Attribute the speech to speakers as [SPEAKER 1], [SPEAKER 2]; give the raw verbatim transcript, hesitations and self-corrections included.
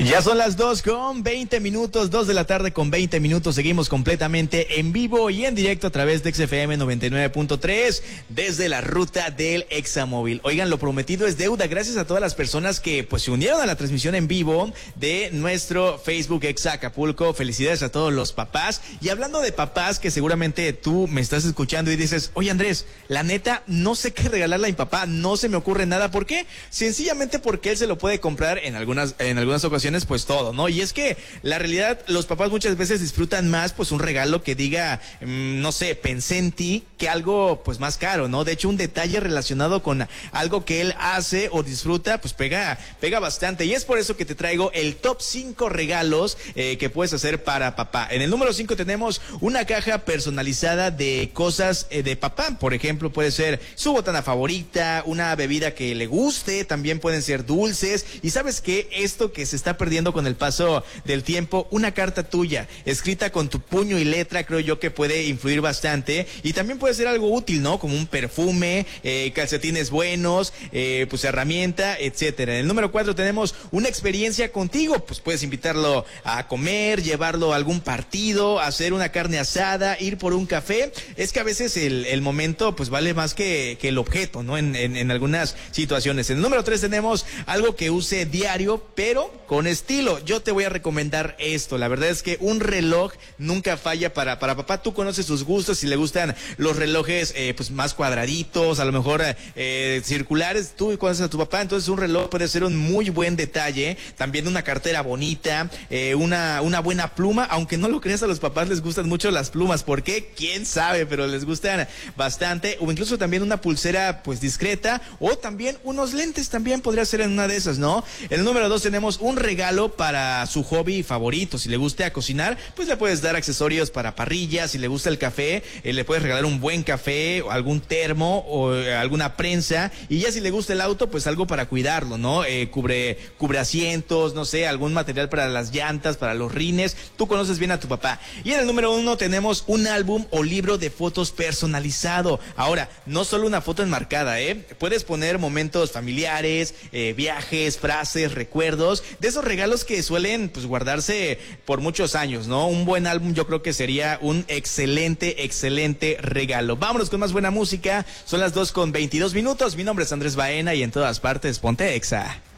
[SPEAKER 1] Ya son las dos con veinte minutos, dos de la tarde con veinte minutos. Seguimos completamente en vivo y en directo a través de X F M noventa y nueve punto tres desde la ruta del Examóvil. Oigan, lo prometido es deuda. Gracias a todas las personas que pues se unieron a la transmisión en vivo de nuestro Facebook Exa Acapulco. Felicidades a todos los papás. Y hablando de papás, que seguramente tú me estás escuchando y dices, oye Andrés, la neta, no sé qué regalarle a mi papá, no se me ocurre nada. ¿Por qué? Sencillamente porque él se lo puede comprar en algunas, en algunas ocasiones pues todo, ¿no? Y es que la realidad, los papás muchas veces disfrutan más pues un regalo que diga, mmm, no sé, pensé en ti, que algo pues más caro, ¿no? De hecho, un detalle relacionado con algo que él hace o disfruta, pues pega, pega bastante. Y es por eso que te traigo el top cinco regalos eh, que puedes hacer para papá. En el número cinco tenemos una caja personalizada de cosas eh, de papá. Por ejemplo, puede ser su botana favorita, una bebida que le guste, también pueden ser dulces. Y ¿sabes qué? Esto que se está perdiendo con el paso del tiempo, una carta tuya escrita con tu puño y letra, creo yo que puede influir bastante, y también puede ser algo útil, ¿no? Como un perfume, eh, calcetines buenos, eh, pues herramienta, etcétera. En el número cuatro tenemos una experiencia contigo, pues puedes invitarlo a comer, llevarlo a algún partido, hacer una carne asada, ir por un café. Es que a veces el, el momento pues vale más que, que el objeto, ¿no? En, en, en algunas situaciones. En el número tres tenemos algo que use diario, pero con estilo. Yo te voy a recomendar esto. La verdad es que un reloj nunca falla para, para papá. Tú conoces sus gustos, si le gustan los relojes eh, pues más cuadraditos, a lo mejor eh, circulares, tú conoces a tu papá, entonces un reloj puede ser un muy buen detalle. También una cartera bonita, eh, una, una buena pluma, aunque no lo creas, a los papás les gustan mucho las plumas. ¿Por qué? ¿Quién sabe? Pero les gustan bastante. O incluso también una pulsera pues discreta, o también unos lentes también podría ser en una de esas, ¿no? En el número dos tenemos un regalo para su hobby favorito. Si le gusta cocinar, pues le puedes dar accesorios para parrillas. Si le gusta el café, eh, le puedes regalar un buen café, o algún termo, o eh, alguna prensa. Y ya si le gusta el auto, pues algo para cuidarlo, ¿no? Eh, cubre, cubre asientos, no sé, algún material para las llantas, para los rines. Tú conoces bien a tu papá. Y en el número uno tenemos un álbum o libro de fotos personalizado. Ahora, no solo una foto enmarcada, ¿eh? Puedes poner momentos familiares, eh, viajes, frases, recuerdos, de esos regalos que suelen pues guardarse por muchos años, ¿no? Un buen álbum yo creo que sería un excelente, excelente regalo. Vámonos con más buena música. Son las dos con veintidós minutos. Mi nombre es Andrés Baena y en todas partes ponte Exa.